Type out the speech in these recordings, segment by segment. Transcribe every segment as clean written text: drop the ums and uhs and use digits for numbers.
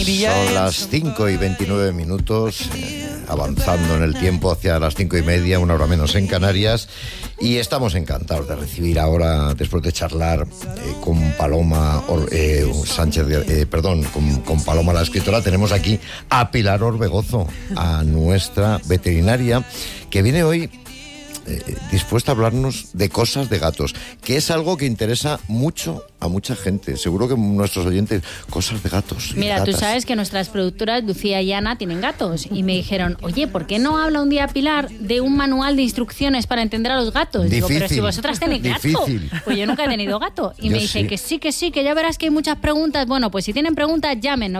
Son las 5:29, avanzando en el tiempo hacia las 5:30, una hora menos en Canarias, y estamos encantados de recibir ahora, después de charlar con Paloma Sánchez, con Paloma la escritora, tenemos aquí a Pilar Orbegozo, a nuestra veterinaria, que viene hoy dispuesta a hablarnos de cosas de gatos, que es algo que interesa mucho a mucha gente. Seguro que nuestros oyentes, cosas de gatos. Mira, gatas. Tú sabes que nuestras productoras, Lucía y Ana, tienen gatos. Y me dijeron, oye, ¿por qué no habla un día Pilar de un manual de instrucciones para entender a los gatos? Difícil, digo, pero si vosotras tenéis gato. Difícil. Pues yo nunca he tenido gato. Y Yo me dice sí. que sí, que ya verás que hay muchas preguntas. Bueno, pues si tienen preguntas, llamen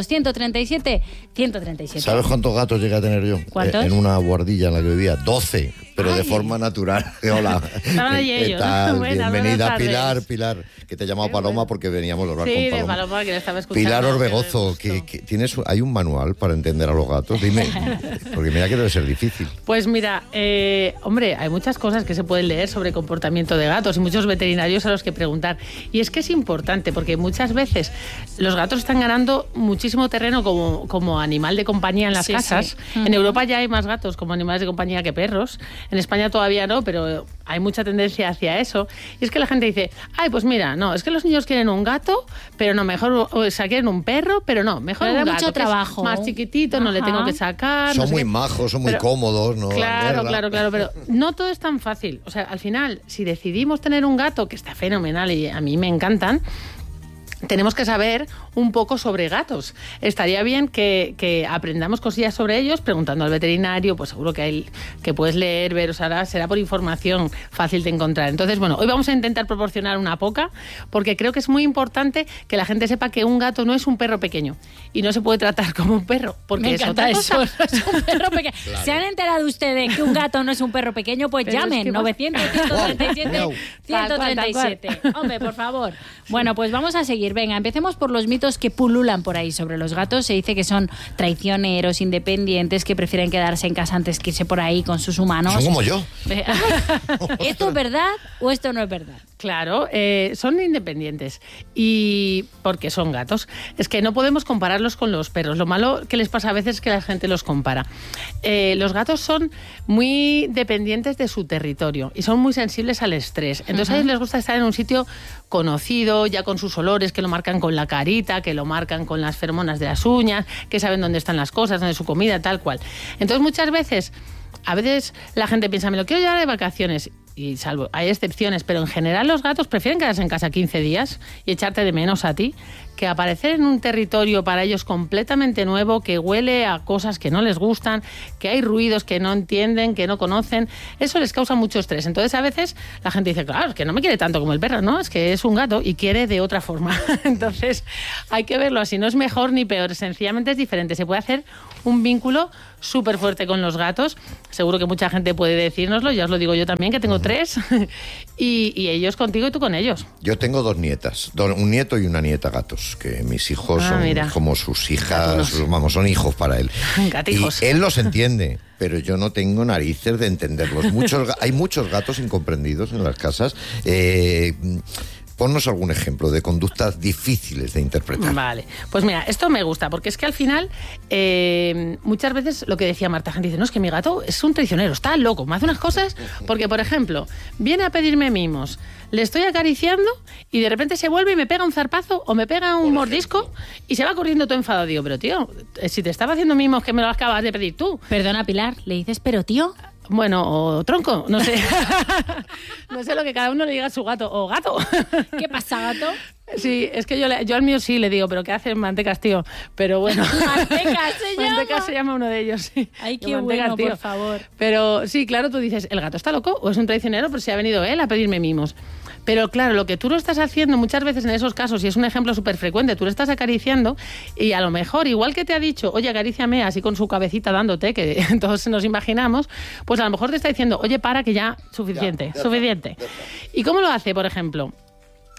900-137-137. ¿Sabes cuántos gatos llegué a tener yo? ¿Cuántos? En una guardilla en la que vivía, 12, pero Ay. de forma natural. Hola. Estaban ahí ¿Qué ellos. tal? Buenas Bienvenida, tardes. Pilar, que te he llamado Paloma porque veníamos a hablar Sí, con de Paloma. Paloma, que le estaba escuchando. Pilar que Orbegozo, me gustó. que hay un manual para entender a los gatos. Dime, porque mira que debe ser difícil. Pues mira, hombre, hay muchas cosas que se pueden leer sobre comportamiento de gatos y muchos veterinarios a los que preguntar. Y es que es importante porque muchas veces los gatos están ganando muchísimo terreno como animal de compañía en las casas. Sí. En Europa ya hay más gatos como animales de compañía que perros. En España todavía no, pero hay mucha tendencia hacia eso. Y es que la gente dice, ay, pues mira, no, es que los niños quieren un gato, pero no, mejor, o sea, quieren un perro, pero no, mejor Pero un da gato, mucho que es trabajo. más chiquitito, no le Ajá. tengo que sacar. Son no sé muy qué. majos, son muy Pero- cómodos, ¿no? Claro, Dan guerra. claro, pero no todo es tan fácil. O sea, al final, si decidimos tener un gato, que está fenomenal y a mí me encantan, tenemos que saber un poco sobre gatos. Estaría bien que aprendamos cosillas sobre ellos preguntando al veterinario, pues seguro que puedes leer, ver, o sea, será por información fácil de encontrar. Entonces, bueno, hoy vamos a intentar proporcionar una poca, porque creo que es muy importante que la gente sepa que un gato no es un perro pequeño y no se puede tratar como un perro, porque Me es encanta otra eso. cosa. Es un perro pequeño. Claro. ¿Se han enterado ustedes que un gato no es un perro pequeño? Pues Pero es llamen que vas- 900-137-137. Hombre, por favor. Bueno, pues vamos a seguir. Venga, empecemos por los mitos que pululan por ahí sobre los gatos. Se dice que son traicioneros, independientes, que prefieren quedarse en casa antes que irse por ahí con sus humanos. Son como yo. ¿Esto es verdad o esto no es verdad? Claro, son independientes y porque son gatos. Es que no podemos compararlos con los perros. Lo malo que les pasa a veces es que la gente los compara. Los gatos son muy dependientes de su territorio y son muy sensibles al estrés. Entonces a ellos les gusta estar en un sitio conocido, ya con sus olores, que lo marcan con la carita, que lo marcan con las feromonas de las uñas, que saben dónde están las cosas, dónde es su comida, tal cual. Entonces muchas veces... A veces la gente piensa, me lo quiero llevar de vacaciones, y salvo, hay excepciones, pero en general los gatos prefieren quedarse en casa 15 días y echarte de menos a ti, que aparecer en un territorio para ellos completamente nuevo, que huele a cosas que no les gustan, que hay ruidos que no entienden, que no conocen, eso les causa mucho estrés. Entonces a veces la gente dice, claro, es que no me quiere tanto como el perro, ¿no? Es que es un gato y quiere de otra forma. Entonces hay que verlo así, no es mejor ni peor, sencillamente es diferente. Se puede hacer un vínculo súper fuerte con los gatos. Seguro que mucha gente puede decírnoslo, ya os lo digo yo también, que tengo 3, y ellos contigo y tú con ellos. Yo tengo 2 nietas, un nieto y una nieta gatos, que mis hijos son mira. como sus hijas, Gatunos. vamos, son hijos para él. Gatijos. Y él los entiende, pero yo no tengo narices de entenderlos. Hay muchos gatos incomprendidos en las casas. Ponnos algún ejemplo de conductas difíciles de interpretar. Vale, pues mira, esto me gusta, porque es que al final muchas veces lo que decía Marta, gente dice, no, es que mi gato es un traicionero, está loco, me hace unas cosas, porque por ejemplo, viene a pedirme mimos, le estoy acariciando y de repente se vuelve y me pega un zarpazo o me pega un mordisco y se va corriendo todo enfadado. Digo, pero tío, si te estaba haciendo mimos que me lo acabas de pedir tú. Perdona, Pilar, ¿le dices pero tío? Bueno, o tronco, no sé. No sé lo que cada uno le diga a su gato. O gato. ¿Qué pasa, gato? Sí, es que yo al mío sí le digo, pero ¿qué hacen mantecas, tío? Pero bueno. Mantecas se llama. Mantecas se llama uno de ellos, sí. Ay, Yo, qué Mantecas, bueno, tío. por favor. Pero sí, claro, tú dices, ¿el gato está loco o es un traicionero? Pero si ha venido él a pedirme mimos. Pero claro, lo que tú lo estás haciendo muchas veces en esos casos, y es un ejemplo súper frecuente, tú lo estás acariciando y a lo mejor, igual que te ha dicho, oye, acaríciame, así con su cabecita dándote, que todos nos imaginamos, pues a lo mejor te está diciendo, oye, para, que ya, suficiente, suficiente. ¿Y cómo lo hace, por ejemplo?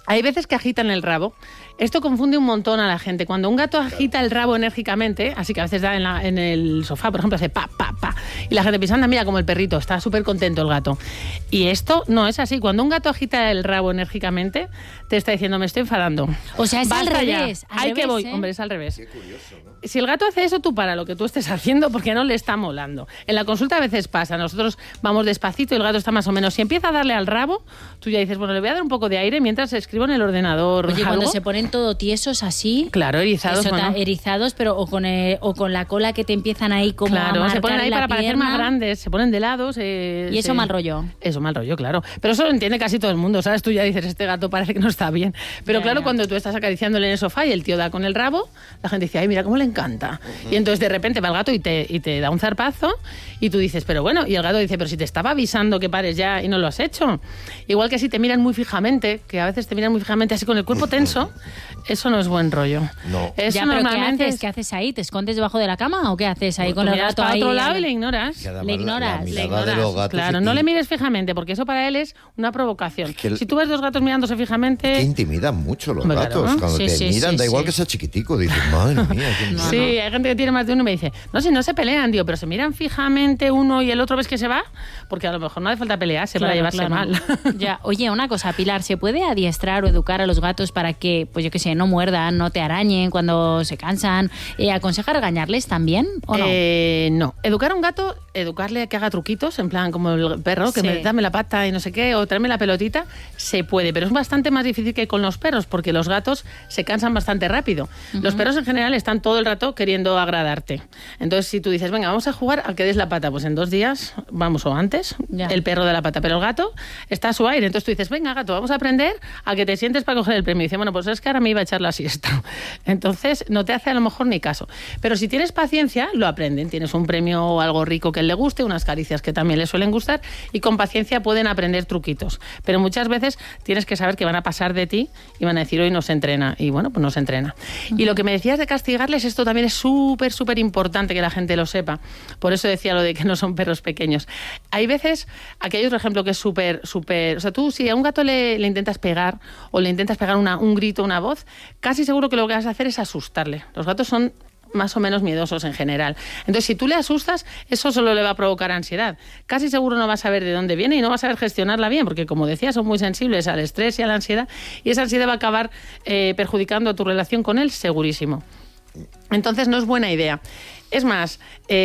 Hay veces que agitan el rabo. Esto confunde un montón a la gente. Cuando un gato agita el rabo enérgicamente, así que a veces da en el sofá, por ejemplo, hace pa, pa, pa, y la gente piensa, anda, mira como el perrito, está súper contento el gato. Y esto no es así. Cuando un gato agita el rabo enérgicamente, te está diciendo, me estoy enfadando. O sea, es al revés. Ahí que voy. Hombre, es al revés. Qué curioso, ¿no? Si el gato hace eso, tú para lo que tú estés haciendo porque no le está molando. En la consulta a veces pasa, nosotros vamos despacito y el gato está más o menos. Si empieza a darle al rabo, tú ya dices, bueno, le voy a dar un poco de aire mientras escribo en el ordenador. Oye, algo. cuando se ponen todo tiesos así... Claro, erizados. Eso, Bueno. erizados, pero o con la cola que te empiezan ahí como a Claro, marcar se ponen ahí la para parecer pierna. más grandes, se ponen de lado. Y eso mal rollo. Eso mal rollo, claro. Pero eso lo entiende casi todo el mundo, ¿sabes? Tú ya dices, este gato parece que no está bien. Pero Ya, claro, ya. cuando tú estás acariciándole en el sofá y el tío da con el rabo, la gente dice, ay, mira cómo le encanta. Y entonces de repente va el gato y te da un zarpazo y tú dices, pero bueno, y el gato dice, pero si te estaba avisando que pares ya y no lo has hecho. Igual que si te miran muy fijamente, que a veces te miran muy fijamente así con el cuerpo tenso, eso no es buen rollo. No. Eso Ya, pero normalmente ¿qué haces ahí? ¿Te escondes debajo de la cama o qué haces ahí Pues con tú el miras gato para ahí? otro lado y le ignoras. Que además Le ignoras, la le mirada ignoras. de los gatos Claro, no le mires fijamente, porque eso para él es una provocación. Es que el- Si tú ves dos gatos mirándose fijamente... que intimidan mucho los Hombre, gatos. claro. Cuando Sí, te sí, miran, sí, da igual sí. que sea chiquitico. Dices, madre mía, qué miedo. Sí, hay gente que tiene más de uno y me dice, no, si no se pelean, digo, pero se miran fijamente uno y el otro ves que se va, porque a lo mejor no hace falta pelearse para llevarse Claro. mal. Ya, oye, una cosa, Pilar, ¿se puede adiestrar o educar a los gatos para que, pues yo qué sé, no muerdan, no te arañen cuando se cansan? ¿Aconseja regañarles también o no? No. Educar a un gato, educarle a que haga truquitos, en plan como el perro, que Sí. dame la pata y no sé qué, o tráeme la pelotita, se puede, pero es bastante más difícil que con los perros, porque los gatos se cansan bastante rápido. Los perros en general están todo el rato queriendo agradarte. Entonces, si tú dices, venga, vamos a jugar a que des la pata, pues en 2 días, vamos, o antes, Ya. el perro da la pata, pero el gato está a su aire. Entonces tú dices, venga, gato, vamos a aprender a que te sientes para coger el premio. Y dice, bueno, pues es que ahora me iba a echar la siesta. Entonces, no te hace a lo mejor ni caso. Pero si tienes paciencia, lo aprenden. Tienes un premio o algo rico que le guste, unas caricias que también le suelen gustar, y con paciencia pueden aprender truquitos. Pero muchas veces tienes que saber que van a pasar de ti y van a decir, hoy no se entrena. Y bueno, pues no se entrena. Y lo que me decías de castigarles, esto también es súper, súper importante que la gente lo sepa. Por eso decía lo de que no son perros pequeños. Hay veces, aquí hay otro ejemplo que es súper, súper... O sea, tú si a un gato le intentas pegar o le intentas pegar un grito, una voz, casi seguro que lo que vas a hacer es asustarle. Los gatos son más o menos miedosos en general. Entonces, si tú le asustas, eso solo le va a provocar ansiedad. Casi seguro no vas a saber de dónde viene y no vas a saber gestionarla bien, porque como decía, son muy sensibles al estrés y a la ansiedad, y esa ansiedad va a acabar perjudicando tu relación con él, segurísimo. Entonces, no es buena idea. Es más,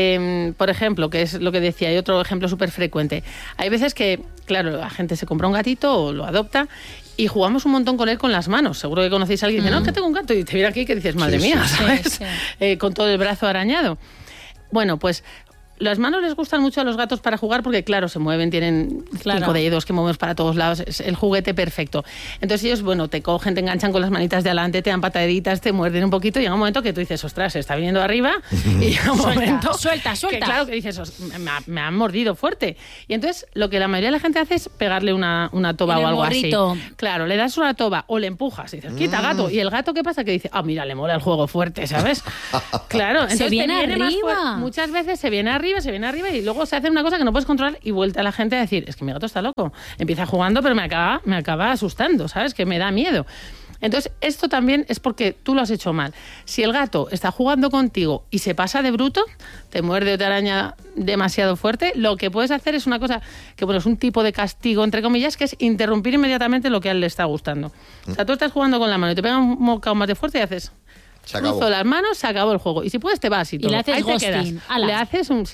por ejemplo, que es lo que decía, hay otro ejemplo súper frecuente. Hay veces que, claro, la gente se compra un gatito o lo adopta y jugamos un montón con él con las manos. Seguro que conocéis a alguien que dice, no, que tengo un gato, y te viene aquí que dices, madre Sí, mía, sí, ¿sabes? sí. Con todo el brazo arañado. Bueno, pues las manos les gustan mucho a los gatos para jugar porque, claro, se mueven, tienen 5 dedos que movemos para todos lados, es el juguete perfecto. Entonces ellos, bueno, te cogen, te enganchan con las manitas de adelante, te dan pataditas, te muerden un poquito y llega un momento que tú dices, ostras, se está viniendo arriba y llega un momento suelta. que, claro, que dices, me han mordido fuerte. Y entonces lo que la mayoría de la gente hace es pegarle una toba En o el algo morrito. así. Claro, le das una toba o le empujas y dices, quita gato. Y el gato, ¿qué pasa? Que dice, ah, mira, le mola el juego fuerte, ¿sabes? Claro, entonces te viene más arriba. fuerte. Muchas veces se viene arriba y luego se hace una cosa que no puedes controlar y vuelta a la gente a decir, es que mi gato está loco. Empieza jugando, pero me acaba asustando, ¿sabes? Que me da miedo. Entonces, esto también es porque tú lo has hecho mal. Si el gato está jugando contigo y se pasa de bruto, te muerde o te araña demasiado fuerte, lo que puedes hacer es una cosa que, bueno, es un tipo de castigo, entre comillas, que es interrumpir inmediatamente lo que a él le está gustando. O sea, tú estás jugando con la mano y te pega un bocado más de fuerte y haces... Se acabó. Cruzo las manos, se acabó el juego. Y si puedes, te vas y todo. le haces Ahí te ghosting. quedas. Ala. Le haces un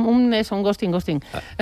ghosting.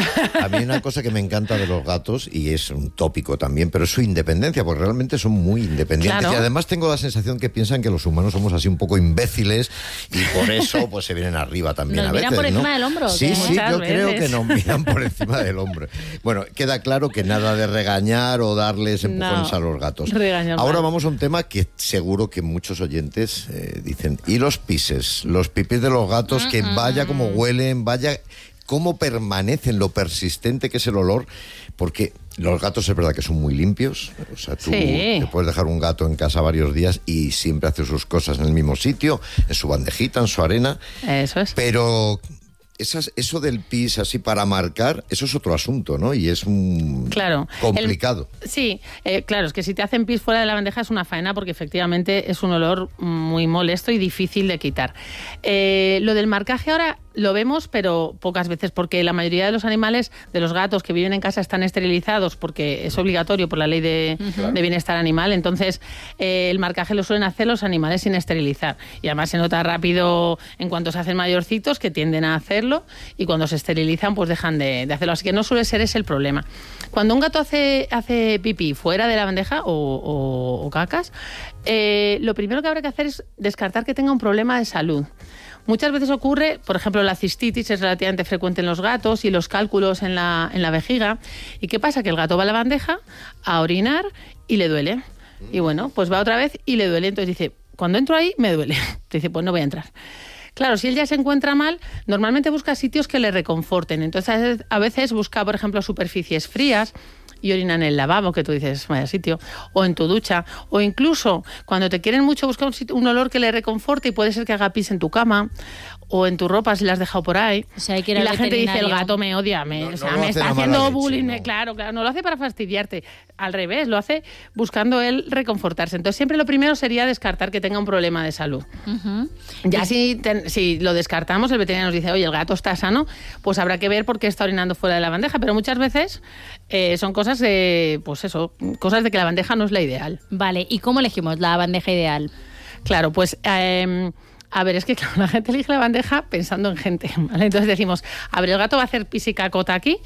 A mí una cosa que me encanta de los gatos, y es un tópico también, pero es su independencia, porque realmente son muy independientes. Claro. Y además tengo la sensación que piensan que los humanos somos así un poco imbéciles y por eso pues se vienen arriba también ¿Nos a veces, miran por ¿no? encima del hombro, o Sí, qué? sí, Muchas yo creo veces. que nos miran por encima del hombro. Bueno, queda claro que nada de regañar o darles empujones No, a los gatos. regañar Ahora mal. vamos a un tema que seguro que muchos oyentes dicen, ¿y los pises? Los pipis de los gatos, que vaya como huelen, vaya cómo permanecen, lo persistente que es el olor, porque los gatos es verdad que son muy limpios, o sea, tú Sí. te puedes dejar un gato en casa varios días y siempre hace sus cosas en el mismo sitio, en su bandejita, en su arena, Eso es. pero eso del pis así para marcar, eso es otro asunto, ¿no? Y es complicado. Sí, claro, es que si te hacen pis fuera de la bandeja es una faena porque efectivamente es un olor muy molesto y difícil de quitar. Lo del marcaje ahora lo vemos, pero pocas veces, porque la mayoría de los animales, de los gatos que viven en casa, están esterilizados porque es obligatorio por la ley de bienestar animal. Entonces, el marcaje lo suelen hacer los animales sin esterilizar. Y además se nota rápido en cuanto se hacen mayorcitos que tienden a hacerlo y cuando se esterilizan pues dejan de hacerlo. Así que no suele ser ese el problema. Cuando un gato hace pipí fuera de la bandeja o cacas, lo primero que habrá que hacer es descartar que tenga un problema de salud. Muchas veces ocurre, por ejemplo, la cistitis es relativamente frecuente en los gatos y los cálculos en la vejiga. ¿Y qué pasa? Que el gato va a la bandeja a orinar y le duele. Y bueno, pues va otra vez y le duele. Entonces dice, cuando entro ahí me duele. Dice, pues no voy a entrar. Claro, si él ya se encuentra mal, normalmente busca sitios que le reconforten. Entonces a veces busca, por ejemplo, superficies frías y orina en el lavabo, que tú dices, vaya sitio, o en tu ducha, o incluso cuando te quieren mucho buscar un olor que le reconforte y puede ser que haga pis en tu cama o en tu ropa si la has dejado por ahí. O sea, hay que ir y al la gente dice, el veterinario. gato me odia, me está haciendo bullying. Leche, no. Claro, no lo hace para fastidiarte. Al revés, lo hace buscando él reconfortarse. Entonces siempre lo primero sería descartar que tenga un problema de salud. Ya si lo descartamos, el veterinario nos dice, oye, el gato está sano, pues habrá que ver por qué está orinando fuera de la bandeja. Pero muchas veces son cosas de, pues eso, cosas de que la bandeja no es la ideal. Vale, ¿y cómo elegimos la bandeja ideal? Claro, pues a ver, es que claro, la gente elige la bandeja pensando en gente, ¿vale? Entonces decimos, a ver, el gato va a hacer pis y cacota aquí,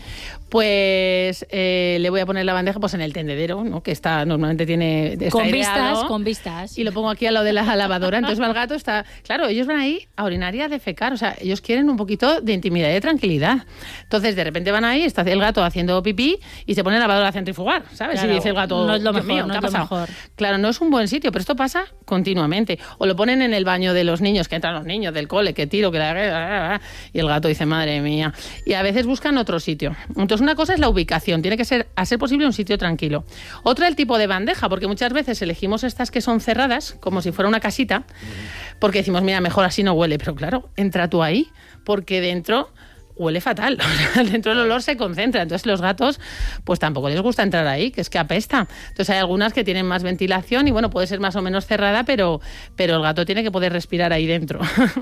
pues le voy a poner la bandeja pues en el tendedero, ¿no? Que está normalmente está con vistas. Y lo pongo aquí al lado de la lavadora. Entonces va el gato, claro, ellos van ahí a orinar y a defecar, o sea, ellos quieren un poquito de intimidad y de tranquilidad. Entonces de repente van ahí, está el gato haciendo pipí y se pone la lavadora a centrifugar, ¿sabes? Claro, y dice el gato, no es lo mejor, mío, no ¿qué es ha lo pasado? mejor. Claro, no es un buen sitio, pero esto pasa continuamente. O lo ponen en el baño de los niños, que entran los niños del cole, que tiro, que y el gato dice, madre mía. Y a veces buscan otro sitio. Entonces una cosa es la ubicación, tiene que ser, a ser posible, un sitio tranquilo. Otra, el tipo de bandeja, porque muchas veces elegimos estas que son cerradas, como si fuera una casita, porque decimos, mira, mejor así no huele. Pero claro, entra tú ahí, porque dentro huele fatal. Dentro el olor se concentra. Entonces los gatos pues tampoco les gusta entrar ahí, que es que apesta. Entonces hay algunas que tienen más ventilación y bueno, puede ser más o menos cerrada, pero el gato tiene que poder respirar ahí dentro.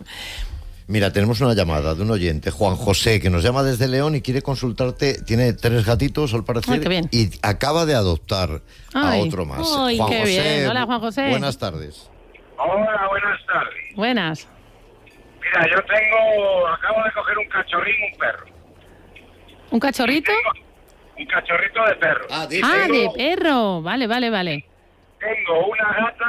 Mira, tenemos una llamada de un oyente, Juan José, que nos llama desde León y quiere consultarte. Tiene 3 gatitos, al parecer, qué bien. y acaba de adoptar a otro más. Ay, Juan qué José, bien. Hola, Juan José. Buenas tardes. Hola, buenas tardes. Buenas. Mira, yo acabo de coger un cachorrín, un perro. ¿Un cachorrito? Un cachorrito de perro. De perro. Vale. Tengo una gata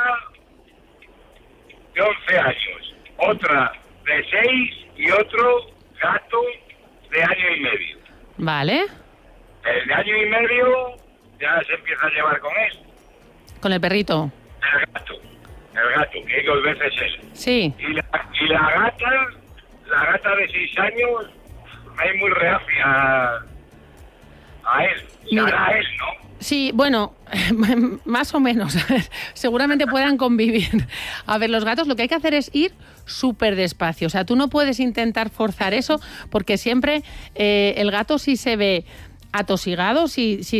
de 11 años, otra de 6 y otro gato de año y medio. Vale. El de año y medio ya se empieza a llevar con él. ¿Con el perrito? El gato, que 2 veces eso. Sí. Y la gata de 6 años, es muy reacia a él. Será él, ¿no? Sí, bueno, más o menos. Seguramente puedan convivir. A ver, los gatos lo que hay que hacer es ir súper despacio. O sea, tú no puedes intentar forzar eso porque siempre el gato si se ve atosigado, si